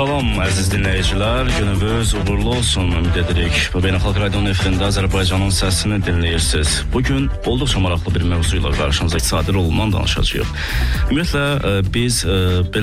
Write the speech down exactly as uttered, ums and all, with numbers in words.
Salam əziz dinləyicilər, gününüz uğurlu olsun ümid edirik. Bu Beynəlxalq Radionun efirində Azərbaycanın səsini dinləyirsiniz. Bugün olduqca maraqlı bir mövzu ilə qarşınıza iqtisadi rolundan danışacağıq. Ümumiyyətlə biz belə